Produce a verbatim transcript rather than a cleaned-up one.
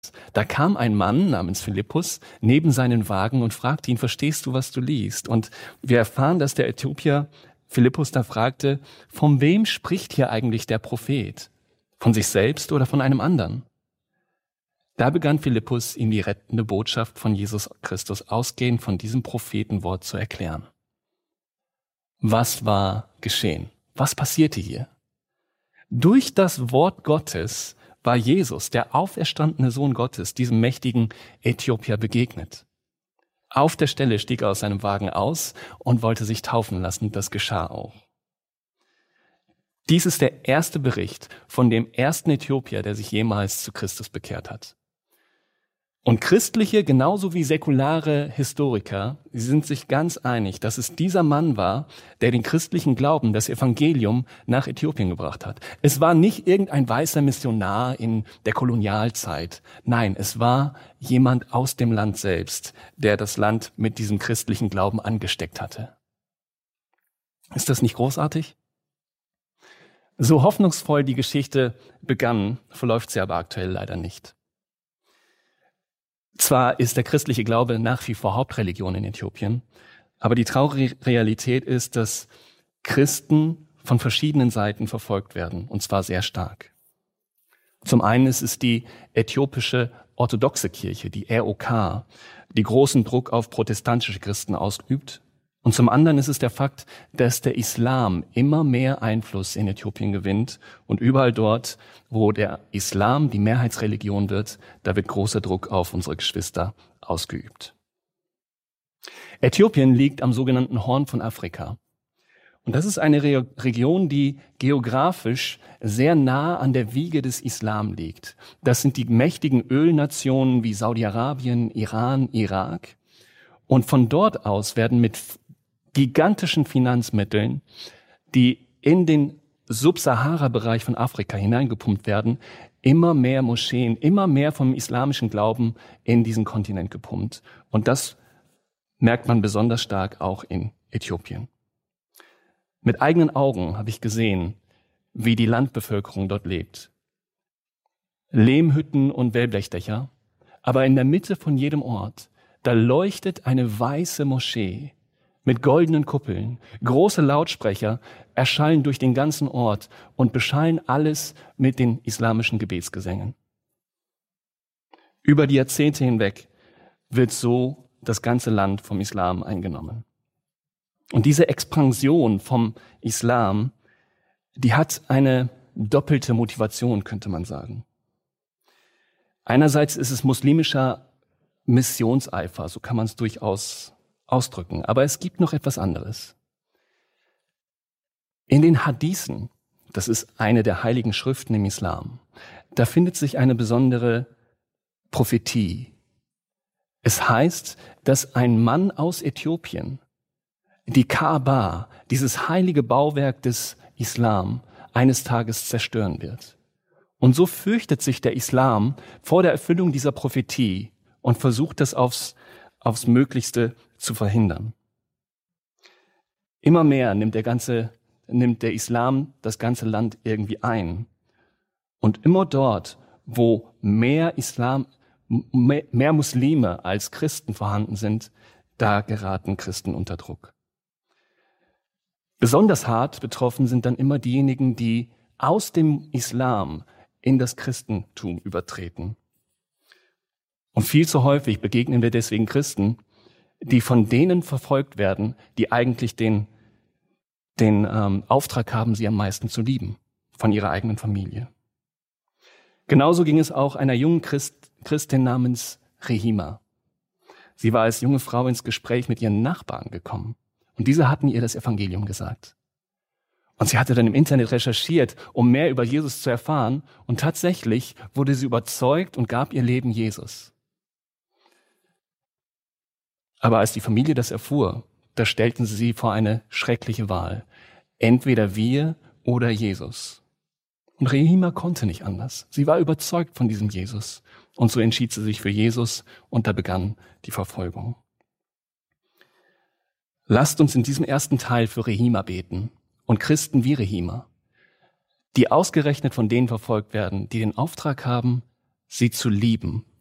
Da kam ein Mann namens Philippus neben seinen Wagen und fragte ihn, verstehst du, was du liest? Und wir erfahren, dass der Äthiopier Philippus da fragte, von wem spricht hier eigentlich der Prophet? Von sich selbst oder von einem anderen? Da begann Philippus, ihm die rettende Botschaft von Jesus Christus ausgehend von diesem Prophetenwort zu erklären. Was war geschehen? Was passierte hier? Durch das Wort Gottes war Jesus, der auferstandene Sohn Gottes, diesem mächtigen Äthiopier begegnet. Auf der Stelle stieg er aus seinem Wagen aus und wollte sich taufen lassen. Das geschah auch. Dies ist der erste Bericht von dem ersten Äthiopier, der sich jemals zu Christus bekehrt hat. Und christliche, genauso wie säkulare Historiker, sie sind sich ganz einig, dass es dieser Mann war, der den christlichen Glauben, das Evangelium, nach Äthiopien gebracht hat. Es war nicht irgendein weißer Missionar in der Kolonialzeit. Nein, es war jemand aus dem Land selbst, der das Land mit diesem christlichen Glauben angesteckt hatte. Ist das nicht großartig? So hoffnungsvoll die Geschichte begann, verläuft sie aber aktuell leider nicht. Zwar ist der christliche Glaube nach wie vor Hauptreligion in Äthiopien, aber die traurige Realität ist, dass Christen von verschiedenen Seiten verfolgt werden, und zwar sehr stark. Zum einen ist es die äthiopische orthodoxe Kirche, die R O K, die großen Druck auf protestantische Christen ausübt. Und zum anderen ist es der Fakt, dass der Islam immer mehr Einfluss in Äthiopien gewinnt und überall dort, wo der Islam die Mehrheitsreligion wird, da wird großer Druck auf unsere Geschwister ausgeübt. Äthiopien liegt am sogenannten Horn von Afrika. Und das ist eine Re- Region, die geografisch sehr nah an der Wiege des Islam liegt. Das sind die mächtigen Ölnationen wie Saudi-Arabien, Iran, Irak. Und von dort aus werden mit gigantischen Finanzmitteln, die in den Subsahara-Bereich von Afrika hineingepumpt werden, immer mehr Moscheen, immer mehr vom islamischen Glauben in diesen Kontinent gepumpt. Und das merkt man besonders stark auch in Äthiopien. Mit eigenen Augen habe ich gesehen, wie die Landbevölkerung dort lebt. Lehmhütten und Wellblechdächer, aber in der Mitte von jedem Ort, da leuchtet eine weiße Moschee mit goldenen Kuppeln. Große Lautsprecher erschallen durch den ganzen Ort und beschallen alles mit den islamischen Gebetsgesängen. Über die Jahrzehnte hinweg wird so das ganze Land vom Islam eingenommen. Und diese Expansion vom Islam, die hat eine doppelte Motivation, könnte man sagen. Einerseits ist es muslimischer Missionseifer, so kann man es durchaus ausdrücken. Aber es gibt noch etwas anderes. In den Hadithen, das ist eine der heiligen Schriften im Islam, da findet sich eine besondere Prophetie. Es heißt, dass ein Mann aus Äthiopien die Kaaba, dieses heilige Bauwerk des Islam, eines Tages zerstören wird. Und so fürchtet sich der Islam vor der Erfüllung dieser Prophetie und versucht das aufs, aufs Möglichste zu verhindern. Immer mehr nimmt der ganze, nimmt der Islam das ganze Land irgendwie ein. Und immer dort, wo mehr Islam, mehr, mehr Muslime als Christen vorhanden sind, da geraten Christen unter Druck. Besonders hart betroffen sind dann immer diejenigen, die aus dem Islam in das Christentum übertreten. Und viel zu häufig begegnen wir deswegen Christen, die von denen verfolgt werden, die eigentlich den, den ähm, Auftrag haben, sie am meisten zu lieben, von ihrer eigenen Familie. Genauso ging es auch einer jungen Christ, Christin namens Rehima. Sie war als junge Frau ins Gespräch mit ihren Nachbarn gekommen. Und diese hatten ihr das Evangelium gesagt. Und sie hatte dann im Internet recherchiert, um mehr über Jesus zu erfahren. Und tatsächlich wurde sie überzeugt und gab ihr Leben Jesus. Aber als die Familie das erfuhr, da stellten sie sie vor eine schreckliche Wahl. Entweder wir oder Jesus. Und Rehima konnte nicht anders. Sie war überzeugt von diesem Jesus. Und so entschied sie sich für Jesus und da begann die Verfolgung. Lasst uns in diesem ersten Teil für Rehima beten und Christen wie Rehima, die ausgerechnet von denen verfolgt werden, die den Auftrag haben, sie zu lieben